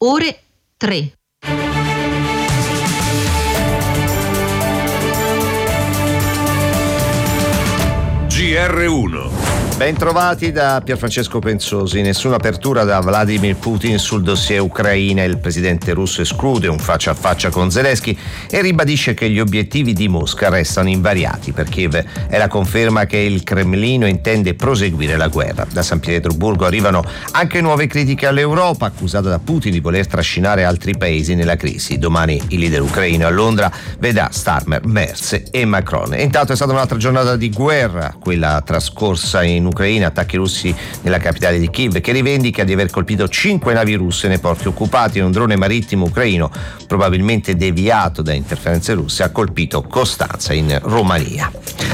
ore 3. GR1. Ben-trovati da Pierfrancesco Penzosi. Nessuna apertura da Vladimir Putin sul dossier Ucraina. Il presidente russo esclude un faccia a faccia con Zelensky e ribadisce che gli obiettivi di Mosca restano invariati. Per Kiev è la conferma che il Cremlino intende proseguire la guerra. Da San Pietroburgo arrivano anche nuove critiche all'Europa, accusata da Putin di voler trascinare altri paesi nella crisi. Domani il leader ucraino a Londra vedrà Starmer, Merz e Macron. E intanto è stata un'altra giornata di guerra, quella trascorsa in Ucraina, attacchi russi nella capitale di Kiev, che rivendica di aver colpito 5 navi russe nei porti occupati. Un drone marittimo ucraino, probabilmente deviato da interferenze russe, ha colpito Costanza in Romania.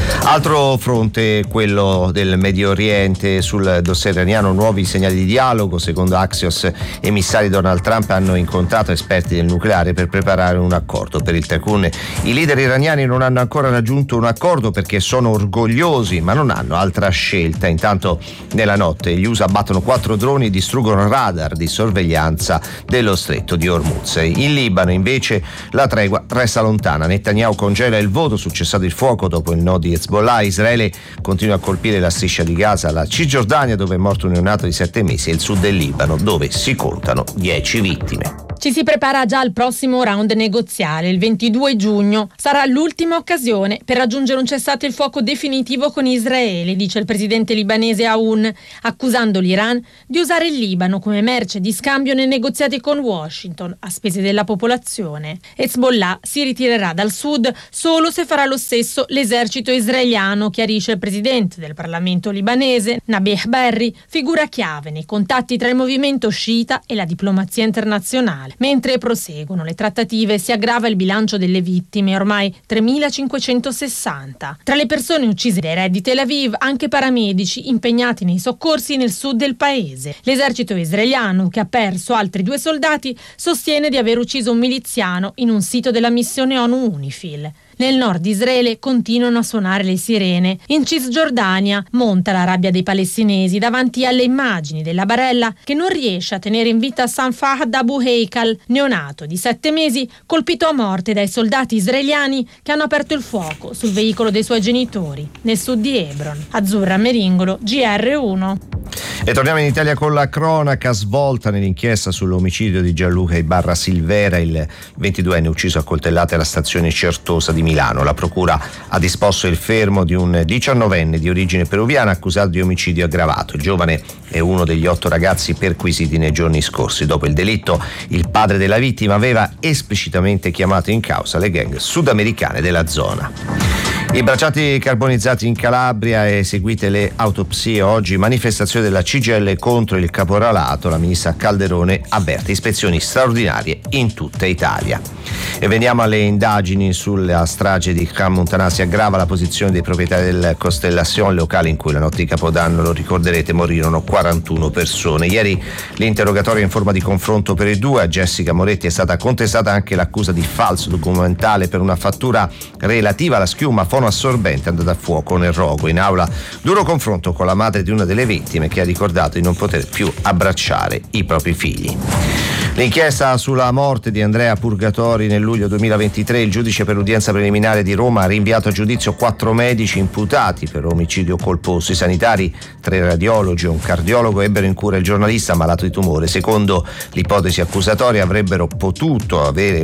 Altro fronte, quello del Medio Oriente. Sul dossier iraniano nuovi segnali di dialogo. Secondo Axios, emissari di Donald Trump hanno incontrato esperti del nucleare per preparare un accordo per il Tycoon. I leader iraniani non hanno ancora raggiunto un accordo perché sono orgogliosi, ma non hanno altra scelta. Intanto nella notte gli USA abbattono 4 droni e distruggono radar di sorveglianza dello stretto di Hormuz. In Libano invece la tregua resta lontana. Netanyahu congela il voto sul cessate il fuoco dopo il no di Hezbollah. Israele continua a colpire la striscia di Gaza, la Cisgiordania dove è morto un neonato di 7 mesi e il sud del Libano dove si contano 10 vittime. Ci si prepara già al prossimo round negoziale. Il 22 giugno sarà l'ultima occasione per raggiungere un cessate il fuoco definitivo con Israele, dice il presidente libanese Aoun, accusando l'Iran di usare il Libano come merce di scambio nei negoziati con Washington a spese della popolazione. Hezbollah si ritirerà dal sud solo se farà lo stesso l'esercito israeliano, chiarisce il presidente del Parlamento libanese, Nabih Berri, figura chiave nei contatti tra il movimento sciita e la diplomazia internazionale. Mentre proseguono le trattative si aggrava il bilancio delle vittime, ormai 3.560. Tra le persone uccise dai raid di Tel Aviv anche paramedici impegnati nei soccorsi nel sud del paese. L'esercito israeliano, che ha perso altri 2 soldati, sostiene di aver ucciso un miliziano in un sito della missione ONU UNIFIL. Nel nord di Israele continuano a suonare le sirene. In Cisgiordania monta la rabbia dei palestinesi davanti alle immagini della barella che non riesce a tenere in vita San Fahd Abu Heikal, neonato di 7 mesi, colpito a morte dai soldati israeliani che hanno aperto il fuoco sul veicolo dei suoi genitori, nel sud di Hebron. Azzurra Meringolo, GR1. E torniamo in Italia con la cronaca. Svolta nell'inchiesta sull'omicidio di Gianluca Ibarra Silvera, il 22enne ucciso a coltellate alla stazione Certosa di Milano. La procura ha disposto il fermo di un 19enne di origine peruviana accusato di omicidio aggravato. Il giovane è uno degli 8 ragazzi perquisiti nei giorni scorsi. Dopo il delitto, il padre della vittima aveva esplicitamente chiamato in causa le gang sudamericane della zona. I bracciati carbonizzati in Calabria, eseguite le autopsie oggi, manifestazione della CGIL contro il caporalato. La ministra Calderone avverte ispezioni straordinarie in tutta Italia. E veniamo alle indagini sulla strage di Khan Montanà. Si aggrava la posizione dei proprietari del Constellation, locale in cui la notte di Capodanno, lo ricorderete, morirono 41 persone. Ieri l'interrogatorio in forma di confronto per i 2. A Jessica Moretti è stata contestata anche l'accusa di falso documentale per una fattura relativa alla schiuma fonoassorbente andata a fuoco nel rogo. In aula duro confronto con la madre di una delle vittime, che ha ricordato di non poter più abbracciare i propri figli. L'inchiesta sulla morte di Andrea Purgatori nel luglio 2023, il giudice per l'udienza preliminare di Roma ha rinviato a giudizio 4 medici imputati per omicidio colposo. I sanitari, 3 radiologi e un cardiologo ebbero in cura il giornalista malato di tumore. Secondo l'ipotesi accusatoria avrebbe potuto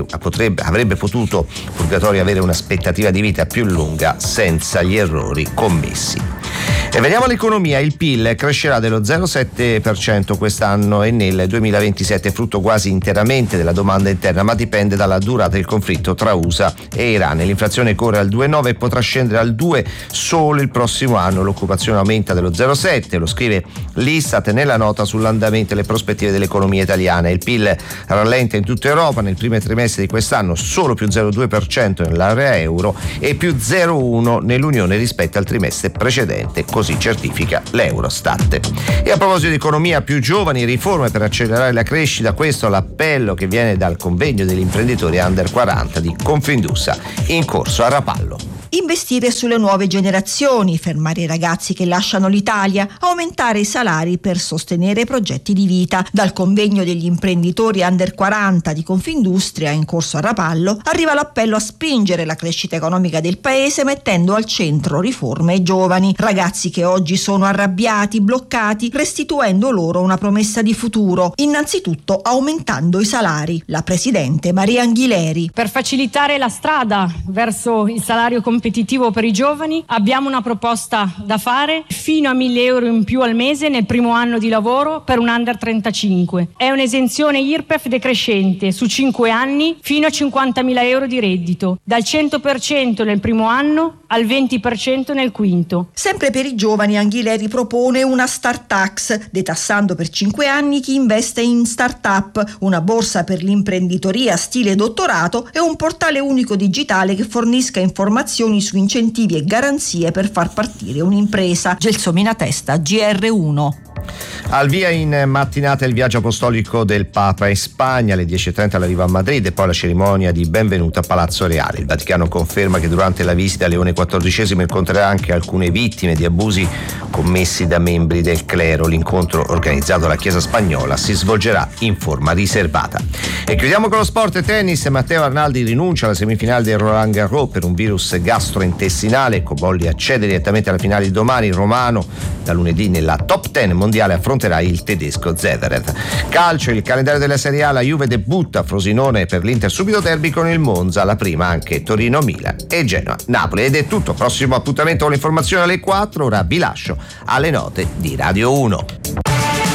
Purgatori avere un'aspettativa di vita più lunga senza gli errori commessi. E veniamo all'economia. Il PIL crescerà dello 0,7% quest'anno e nel 2027, frutto quasi interamente della domanda interna, ma dipende dalla durata del conflitto tra USA e Iran. L'inflazione corre al 2,9 e potrà scendere al 2 solo il prossimo anno. L'occupazione aumenta dello 0,7, lo scrive l'Istat nella nota sull'andamento e le prospettive dell'economia italiana. Il PIL rallenta in tutta Europa nel primo trimestre di quest'anno, solo più 0,2% nell'area euro e più 0,1 nell'Unione rispetto al trimestre precedente, così certifica l'Eurostat. E a proposito di economia, più giovani, riforme per accelerare la crescita, questo è l'appello che viene dal convegno degli imprenditori under 40 di Confindustria in corso a Rapallo. investire sulle nuove generazioni, fermare i ragazzi che lasciano l'Italia, aumentare i salari per sostenere progetti di vita. Dal convegno degli imprenditori under 40 di Confindustria in corso a Rapallo arriva l'appello a spingere la crescita economica del paese mettendo al centro riforme e giovani, ragazzi che oggi sono arrabbiati, bloccati, restituendo loro una promessa di futuro, innanzitutto aumentando i salari. La presidente Maria Anghileri. Per facilitare la strada verso il salario competitivo per i giovani abbiamo una proposta da fare: fino a 1.000 euro in più al mese nel primo anno di lavoro per un under 35. È un'esenzione IRPEF decrescente su 5 anni fino a 50.000 euro di reddito, dal 100% nel primo anno al 20% nel quinto. Sempre per i giovani Anghileri propone una start tax, detassando per 5 anni chi investe in start-up, una borsa per l'imprenditoria stile dottorato e un portale unico digitale che fornisca informazioni su incentivi e garanzie per far partire un'impresa. Gelsomina Testa, GR1. Al via in mattinata il viaggio apostolico del Papa in Spagna, alle 10.30 l'arrivo a Madrid e poi la cerimonia di benvenuto a Palazzo Reale. Il Vaticano conferma che durante la visita Leone XIV incontrerà anche alcune vittime di abusi commessi da membri del clero. L'incontro organizzato dalla Chiesa spagnola si svolgerà in forma riservata. E chiudiamo con lo sport e tennis. Matteo Arnaldi rinuncia alla semifinale del Roland Garros per un virus gastrointestinale. Cobolli accede direttamente alla finale di domani. Il romano da lunedì nella top 10 mondiale affronterà il tedesco Zverev. Calcio, il calendario della Serie A: la Juve debutta a Frosinone, per l'Inter subito derby con il Monza, la prima anche Torino-Milan e Genoa-Napoli. Ed è tutto, prossimo appuntamento con l'informazione alle 4, ora vi lascio alle note di Radio 1.